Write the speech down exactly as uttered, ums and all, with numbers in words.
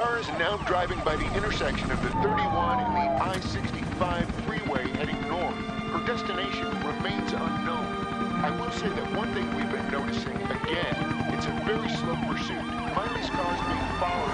car is now driving by the intersection of the thirty-one and the I sixty-five freeway heading north. Her destination remains unknown. I will say that one thing we've been noticing, again, it's a very slow pursuit. Miley's car is being followed